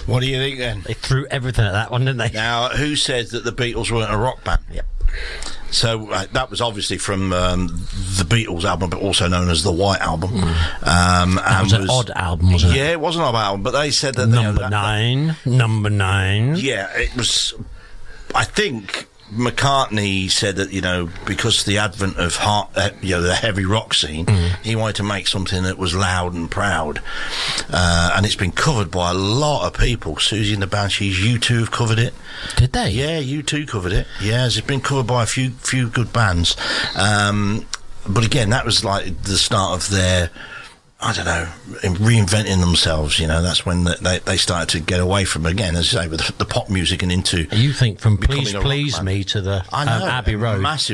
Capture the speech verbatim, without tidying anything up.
What do you think then? They threw everything at that one, didn't they? Now, who said that the Beatles weren't a rock band? Yep. So uh, that was obviously from um, the Beatles album, but also known as the White Album. Mm. Um, that and was an was, odd album, wasn't it? Yeah, it was an odd album, but they said that... Number you know, that, nine. That, number nine. Yeah, it was... I think McCartney said that, you know, because the advent of heart, uh, you know, the heavy rock scene, mm. he wanted to make something that was loud and proud. Uh, and it's been covered by a lot of people. Susie and the Banshees, U two have covered it. Did they? Yeah, U two covered it. Yeah, it's been covered by a few few good bands. Um, but again, that was like the start of their... I don't know, reinventing themselves, you know, that's when they, they started to get away from, again, as I say, with the, the pop music and into... You think from Please Please Me to the um, Abbey Road. Massive.